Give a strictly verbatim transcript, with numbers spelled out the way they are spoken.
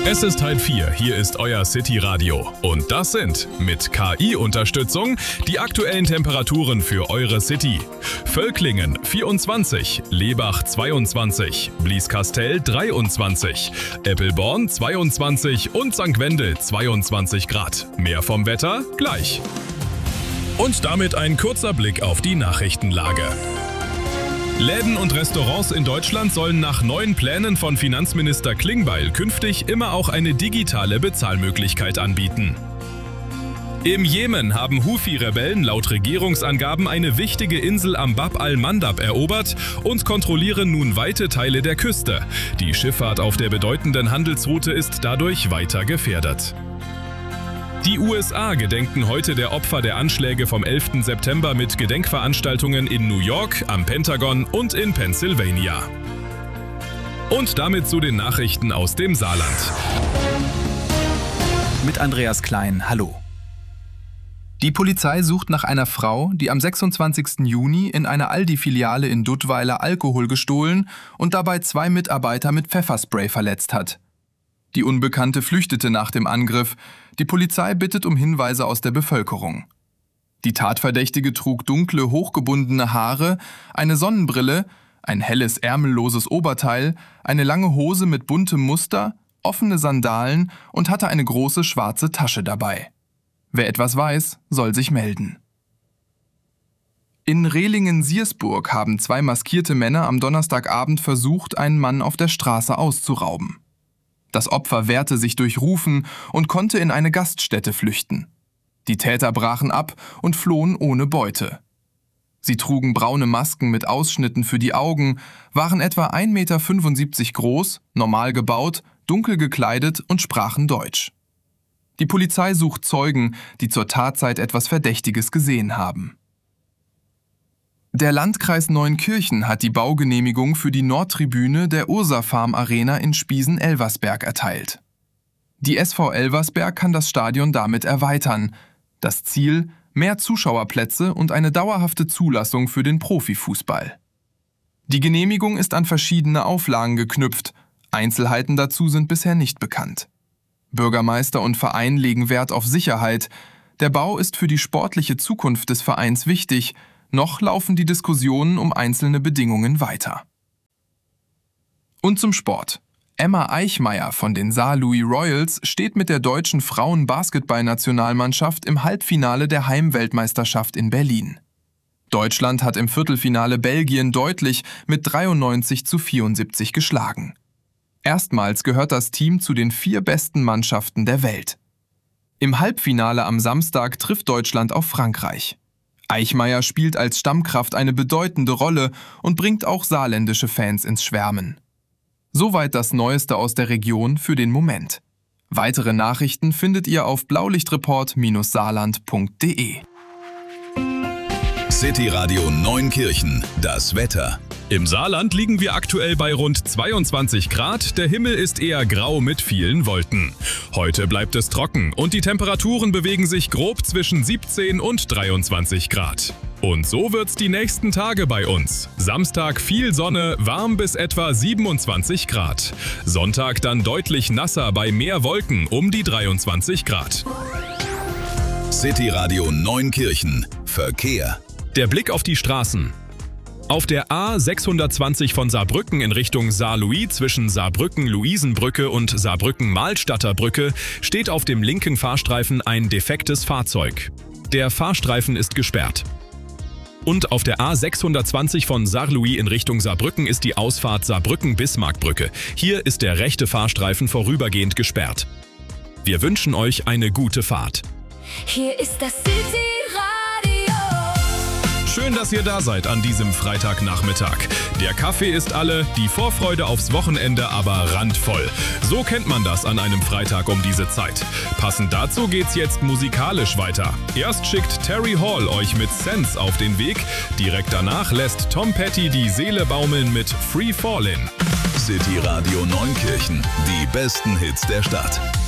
Es ist halb vier, hier ist euer City Radio. Und das sind mit K I-Unterstützung die aktuellen Temperaturen für eure City. Völklingen vierundzwanzig, Lebach zweiundzwanzig, Blieskastel dreiundzwanzig, Eppelborn zweiundzwanzig und Sankt Wendel zweiundzwanzig Grad. Mehr vom Wetter gleich. Und damit ein kurzer Blick auf die Nachrichtenlage. Läden und Restaurants in Deutschland sollen nach neuen Plänen von Finanzminister Klingbeil künftig immer auch eine digitale Bezahlmöglichkeit anbieten. Im Jemen haben Houthi-Rebellen laut Regierungsangaben eine wichtige Insel am Bab al-Mandab erobert und kontrollieren nun weite Teile der Küste. Die Schifffahrt auf der bedeutenden Handelsroute ist dadurch weiter gefährdet. Die U S A gedenken heute der Opfer der Anschläge vom elften September mit Gedenkveranstaltungen in New York, am Pentagon und in Pennsylvania. Und damit zu den Nachrichten aus dem Saarland. Mit Andreas Klein, hallo. Die Polizei sucht nach einer Frau, die am sechsundzwanzigsten Juni in einer Aldi-Filiale in Duttweiler Alkohol gestohlen und dabei zwei Mitarbeiter mit Pfefferspray verletzt hat. Die Unbekannte flüchtete nach dem Angriff. Die Polizei bittet um Hinweise aus der Bevölkerung. Die Tatverdächtige trug dunkle, hochgebundene Haare, eine Sonnenbrille, ein helles, ärmelloses Oberteil, eine lange Hose mit buntem Muster, offene Sandalen und hatte eine große schwarze Tasche dabei. Wer etwas weiß, soll sich melden. In Rehlingen-Siersburg haben zwei maskierte Männer am Donnerstagabend versucht, einen Mann auf der Straße auszurauben. Das Opfer wehrte sich durch Rufen und konnte in eine Gaststätte flüchten. Die Täter brachen ab und flohen ohne Beute. Sie trugen braune Masken mit Ausschnitten für die Augen, waren etwa ein Meter fünfundsiebzig groß, normal gebaut, dunkel gekleidet und sprachen Deutsch. Die Polizei sucht Zeugen, die zur Tatzeit etwas Verdächtiges gesehen haben. Der Landkreis Neunkirchen hat die Baugenehmigung für die Nordtribüne der Ursa-Farm Arena in Spiesen-Elversberg erteilt. Die S V Elversberg kann das Stadion damit erweitern. Das Ziel: mehr Zuschauerplätze und eine dauerhafte Zulassung für den Profifußball. Die Genehmigung ist an verschiedene Auflagen geknüpft. Einzelheiten dazu sind bisher nicht bekannt. Bürgermeister und Verein legen Wert auf Sicherheit. Der Bau ist für die sportliche Zukunft des Vereins wichtig. Noch laufen die Diskussionen um einzelne Bedingungen weiter. Und zum Sport. Emma Eichmeyer von den Saarlouis Royals steht mit der deutschen Frauen-Basketball-Nationalmannschaft im Halbfinale der Heimweltmeisterschaft in Berlin. Deutschland hat im Viertelfinale Belgien deutlich mit dreiundneunzig zu vierundsiebzig geschlagen. Erstmals gehört das Team zu den vier besten Mannschaften der Welt. Im Halbfinale am Samstag trifft Deutschland auf Frankreich. Eichmeyer spielt als Stammkraft eine bedeutende Rolle und bringt auch saarländische Fans ins Schwärmen. Soweit das Neueste aus der Region für den Moment. Weitere Nachrichten findet ihr auf blaulichtreport Bindestrich saarland Punkt de. City Radio Neunkirchen, das Wetter. Im Saarland liegen wir aktuell bei rund zweiundzwanzig Grad, der Himmel ist eher grau mit vielen Wolken. Heute bleibt es trocken und die Temperaturen bewegen sich grob zwischen siebzehn und dreiundzwanzig Grad. Und so wird's die nächsten Tage bei uns. Samstag viel Sonne, warm bis etwa siebenundzwanzig Grad. Sonntag dann deutlich nasser bei mehr Wolken um die dreiundzwanzig Grad. City Radio Neunkirchen, Verkehr. Der Blick auf die Straßen. Auf der A sechshundertzwanzig von Saarbrücken in Richtung Saarlouis zwischen Saarbrücken-Luisenbrücke und Saarbrücken-Malstatter Brücke steht auf dem linken Fahrstreifen ein defektes Fahrzeug. Der Fahrstreifen ist gesperrt. Und auf der A sechshundertzwanzig von Saarlouis in Richtung Saarbrücken ist die Ausfahrt Saarbrücken-Bismarckbrücke. Hier ist der rechte Fahrstreifen vorübergehend gesperrt. Wir wünschen euch eine gute Fahrt. Hier ist das City Radio. Schön, dass ihr da seid an diesem Freitagnachmittag. Der Kaffee ist alle, die Vorfreude aufs Wochenende aber randvoll. So kennt man das an einem Freitag um diese Zeit. Passend dazu geht's jetzt musikalisch weiter. Erst schickt Terry Hall euch mit Sense auf den Weg. Direkt danach lässt Tom Petty die Seele baumeln mit Free Fallin'. City Radio Neunkirchen, die besten Hits der Stadt.